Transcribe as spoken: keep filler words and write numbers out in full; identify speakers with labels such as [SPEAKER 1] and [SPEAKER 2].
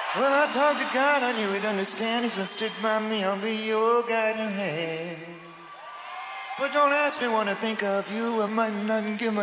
[SPEAKER 1] Well, I talked to God, I knew he'd understand. He said, stick by me, I'll be your guiding hand. But don't ask me what I think of you, I might not give my